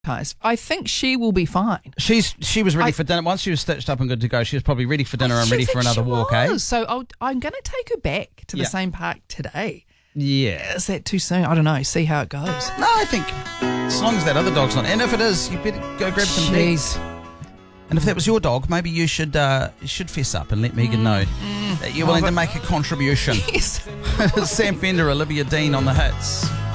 I think she will be fine. She was ready for dinner. Once she was stitched up and good to go, she was probably ready for dinner and ready for another walk, eh? So I'm going to take her back to the same park today. Yeah. Is that too soon? I don't know. See how it goes. No, I think as long as that other dog's not. And if it is, you better go grab some peas. And if that was your dog, maybe you should fess up and let Megan know that you're willing to make a contribution. Yes. Sam Fender, Olivia Dean on the hits.